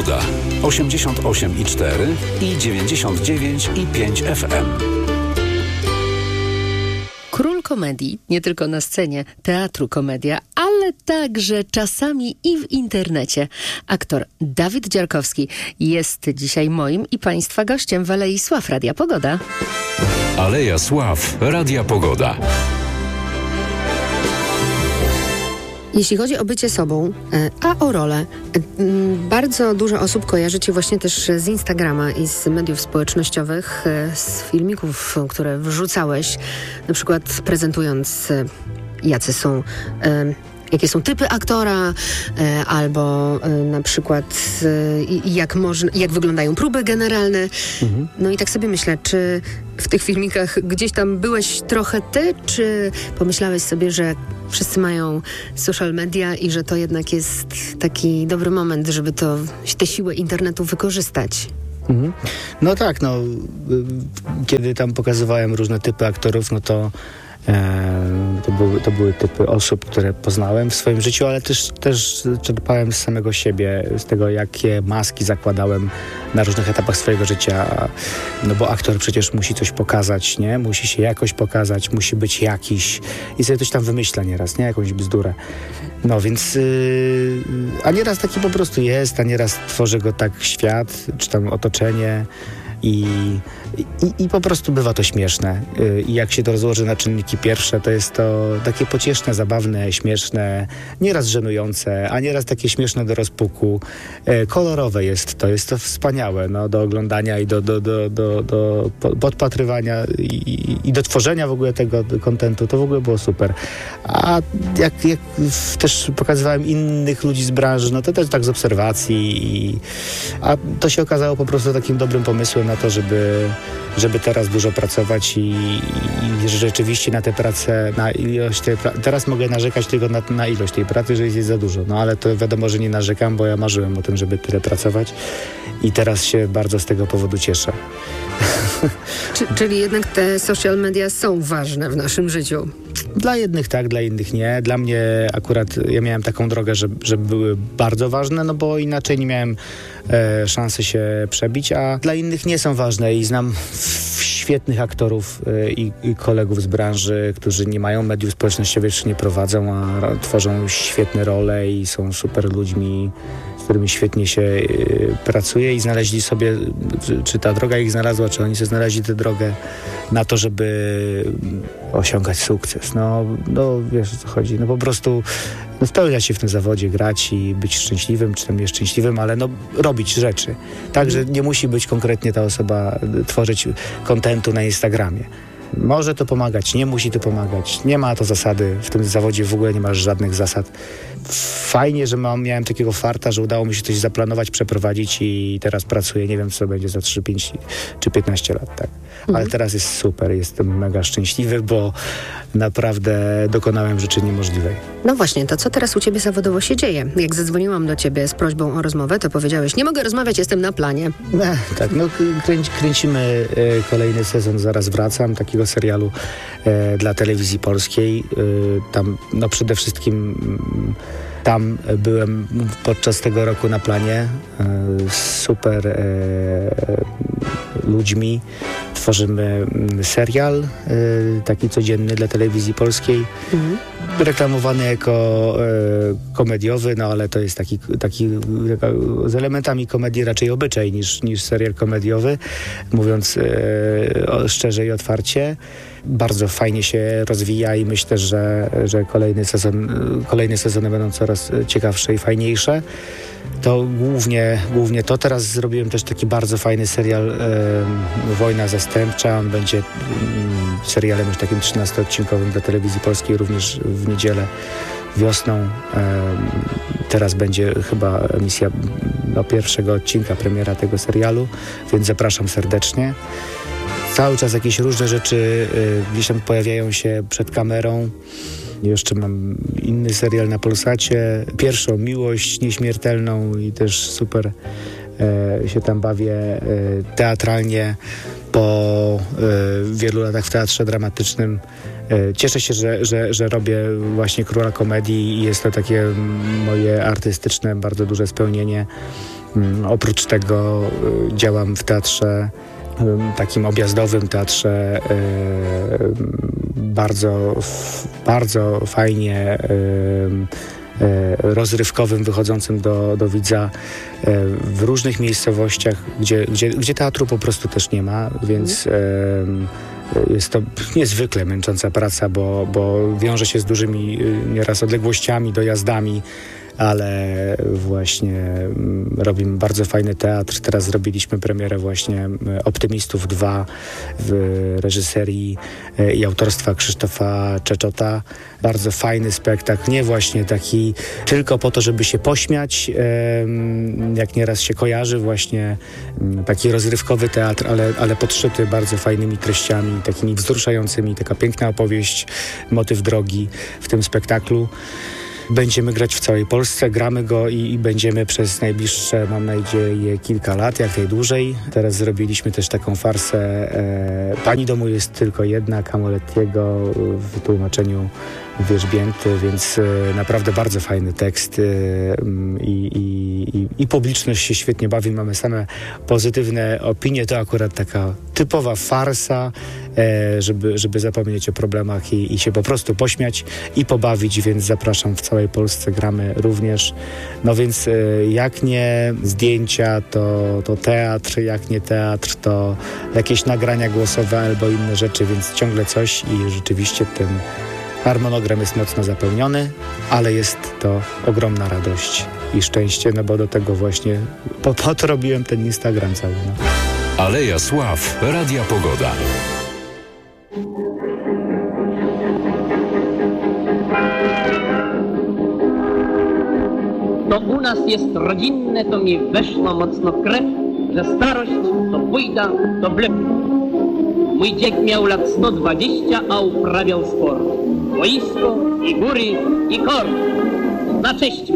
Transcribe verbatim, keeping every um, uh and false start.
Pogoda. osiemdziesiąt osiem i cztery i dziewięćdziesiąt dziewięć i pięć F M. Król komedii, nie tylko na scenie teatru Komedia, ale także czasami i w internecie. Aktor Dawid Dziarkowski jest dzisiaj moim i Państwa gościem w Alei Sław Radia Pogoda. Aleja Sław Radia Pogoda. Jeśli chodzi o bycie sobą, a o rolę, bardzo dużo osób kojarzy Cię właśnie też z Instagrama i z mediów społecznościowych, z filmików, które wrzucałeś, na przykład prezentując, jacy są, jakie są typy aktora, albo na przykład jak, można, jak wyglądają próby generalne. Mhm. No i tak sobie myślę, czy w tych filmikach gdzieś tam byłeś trochę ty, czy pomyślałeś sobie, że wszyscy mają social media i że to jednak jest taki dobry moment, żeby to, tę siłę internetu wykorzystać? Mhm. No tak, no kiedy tam pokazywałem różne typy aktorów, no to To były, to były typy osób, które poznałem w swoim życiu, ale też, też czerpałem z samego siebie, z tego, jakie maski zakładałem na różnych etapach swojego życia. No bo aktor przecież musi coś pokazać, nie? Musi się jakoś pokazać, musi być jakiś i sobie coś tam wymyśla nieraz, nie? Jakąś bzdurę. No więc, yy, a nieraz taki po prostu jest, a nieraz tworzy go tak świat, czy tam otoczenie. I, i, I po prostu bywa to śmieszne. I jak się to rozłoży na czynniki pierwsze, to jest to takie pocieszne, zabawne, śmieszne, nieraz żenujące, a nieraz takie śmieszne do rozpuku. Kolorowe jest to, jest to wspaniałe no, do oglądania i do, do, do, do, do podpatrywania i, i do tworzenia w ogóle tego kontentu. To w ogóle było super. A jak, jak też pokazywałem innych ludzi z branży, no to też tak z obserwacji. I, a to się okazało po prostu takim dobrym pomysłem na to, żeby, żeby teraz dużo pracować i, i rzeczywiście na tę pracę, na ilość tej pra- teraz mogę narzekać tylko na, na ilość tej pracy, że jest za dużo. No ale to wiadomo, że nie narzekam, bo ja marzyłem o tym, żeby tyle pracować i teraz się bardzo z tego powodu cieszę. Czy, czyli jednak te social media są ważne w naszym życiu? Dla jednych tak, dla innych nie. Dla mnie akurat, ja miałem taką drogę, że, że były bardzo ważne, no bo inaczej nie miałem e, szansy się przebić, a dla innych nie są ważne i znam świetnych aktorów e, i, i kolegów z branży, którzy nie mają mediów społecznościowych, czy nie prowadzą, a ro, tworzą świetne role i są super ludźmi, z którymi świetnie się y, pracuje i znaleźli sobie, czy, czy ta droga ich znalazła, czy oni sobie znaleźli tę drogę na to, żeby osiągać sukces. No, no wiesz o co chodzi. No po prostu no, spełniać się w tym zawodzie, grać i być szczęśliwym, czy tam nieszczęśliwym, ale no robić rzeczy. Także nie musi być konkretnie ta osoba tworzyć kontentu na Instagramie. Może to pomagać, nie musi to pomagać. Nie ma to zasady. W tym zawodzie w ogóle nie masz żadnych zasad. Fajnie, że mam, miałem takiego farta, że udało mi się coś zaplanować, przeprowadzić i teraz pracuję. Nie wiem, co będzie za trzy, pięć czy piętnaście lat, tak. Mhm. Ale teraz jest super, jestem mega szczęśliwy, bo naprawdę dokonałem rzeczy niemożliwej. No właśnie, to co teraz u Ciebie zawodowo się dzieje? Jak zadzwoniłam do Ciebie z prośbą o rozmowę, to powiedziałeś, nie mogę rozmawiać, jestem na planie. No, tak, no kręci, kręcimy e, kolejny sezon, zaraz wracam, takiego serialu e, dla telewizji polskiej. E, tam, no przede wszystkim m, tam byłem podczas tego roku na planie e, z super e, ludźmi. Tworzymy serial e, taki codzienny dla telewizji polskiej. Mhm. Reklamowany jako e, komediowy, no ale to jest taki, taki taka, z elementami komedii raczej obyczaj niż, niż serial komediowy, mówiąc e, o, szczerze i otwarcie. Bardzo fajnie się rozwija i myślę, że, że kolejny sezon, kolejne sezony będą coraz ciekawsze i fajniejsze. To głównie, głównie to. Teraz zrobiłem też taki bardzo fajny serial e, Wojna Zastępcza. On będzie mm, serialem już takim trzynastoodcinkowym dla telewizji polskiej, również w niedzielę wiosną. E, teraz będzie chyba emisja no, pierwszego odcinka, premiera tego serialu, więc zapraszam serdecznie. Cały czas jakieś różne rzeczy y, gdzieś tam pojawiają się przed kamerą. Jeszcze mam inny serial na Polsacie. Pierwszą miłość nieśmiertelną i też super e, się tam bawię e, teatralnie. Po e, wielu latach w teatrze dramatycznym Cieszę się, że, że, że robię właśnie Króla Komedii i jest to takie moje artystyczne, bardzo duże spełnienie. Oprócz tego działam w teatrze, takim objazdowym teatrze, bardzo, bardzo fajnie rozrywkowym, wychodzącym do, do widza w różnych miejscowościach, gdzie, gdzie, gdzie teatru po prostu też nie ma, więc jest to niezwykle męcząca praca, bo, bo wiąże się z dużymi nieraz odległościami, dojazdami, ale właśnie robimy bardzo fajny teatr. Teraz zrobiliśmy premierę właśnie Optymistów dwa w reżyserii i autorstwa Krzysztofa Czeczota. Bardzo fajny spektakl, nie właśnie taki tylko po to, żeby się pośmiać, jak nieraz się kojarzy, właśnie taki rozrywkowy teatr, ale, ale podszyty bardzo fajnymi treściami, takimi wzruszającymi, taka piękna opowieść, motyw drogi w tym spektaklu. Będziemy grać w całej Polsce, gramy go i, i będziemy przez najbliższe, mam nadzieję, kilka lat, jak najdłużej. Teraz zrobiliśmy też taką farsę e, Pani domu jest tylko jedna, Camolettiego w tłumaczeniu Wierzbięty, więc e, naprawdę bardzo fajny tekst e, i, i, i publiczność się świetnie bawi. Mamy same pozytywne opinie. To akurat taka typowa farsa, e, żeby, żeby zapomnieć o problemach i, i się po prostu pośmiać i pobawić, więc zapraszam w całej Polsce, gramy również. No więc e, jak nie zdjęcia, to, to teatr, jak nie teatr, to jakieś nagrania głosowe albo inne rzeczy, więc ciągle coś i rzeczywiście ten harmonogram jest mocno zapełniony, ale jest to ogromna radość i szczęście, no bo do tego właśnie po, po to robiłem ten Instagram cały. No. Aleja Sław, Radia Pogoda. To u nas jest rodzinne, to mi weszło mocno w krew, że starość to bójda, to blef. Mój dziek miał lat sto dwadzieścia, a uprawiał sport. Boisko i góry i kort. Na cześć